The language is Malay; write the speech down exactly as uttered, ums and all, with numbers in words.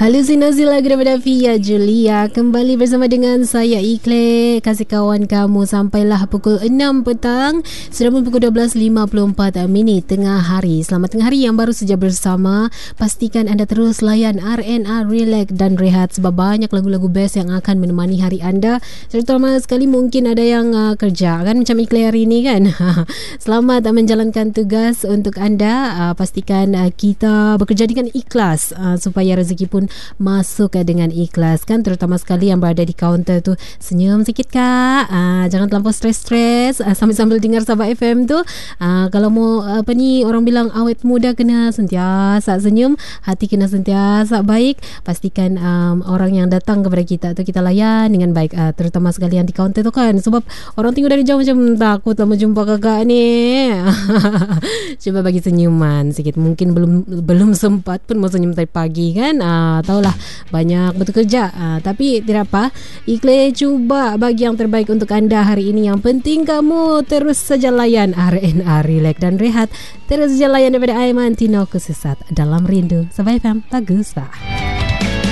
Halusinasi lagu daripada Via Julia. Kembali bersama dengan saya Ikle, kasih kawan kamu sampailah pukul enam petang. Sudah pun pukul dua belas lima puluh empat minit tengah hari. Selamat tengah hari yang baru saja bersama. Pastikan anda terus layan R and R, relax dan rehat, sebab banyak lagu-lagu best yang akan menemani hari anda. Terutama sekali mungkin ada yang uh, kerja kan, macam Ikle hari ini kan. Selamat uh, menjalankan tugas untuk anda. uh, Pastikan uh, kita bekerja dengan ikhlas, uh, supaya rezeki pun masuk dengan ikhlas kan. Terutama sekali yang berada di kaunter tu, senyum sikit kak, uh, jangan terlampau stres-stres, uh, sambil-sambil dengar Sabah F M tu. uh, Kalau mau apa ni, orang bilang awet muda kena sentiasa senyum, hati kena sentiasa baik. Pastikan um, orang yang datang kepada kita tu kita layan dengan baik, uh, terutama sekali yang di kaunter tu kan. Sebab orang tengok dari jauh macam takut lah menjumpa kakak ni. Cuba bagi senyuman sikit. Mungkin belum belum sempat pun mau senyum tadi pagi kan. uh, Tahulah banyak betul kerja, uh, tapi tidak apa, Ikle cuba bagi yang terbaik untuk anda hari ini. Yang penting kamu terus saja layan R and R, relax dan rehat. Terus saja layan daripada Aiman Tino Kesesat Dalam Rindu. Sabah F M, bagus tak?